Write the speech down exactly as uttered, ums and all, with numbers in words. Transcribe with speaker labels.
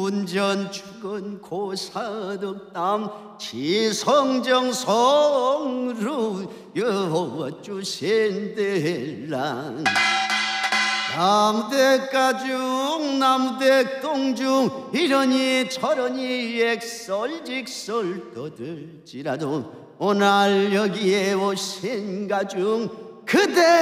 Speaker 1: 운전 죽은 고사덕담 지성정성으로 여주신들랑 나무대가중 나무대동중 이러니 저러니 액설직설 떠들지라도 오늘 여기에 오신 가중 그대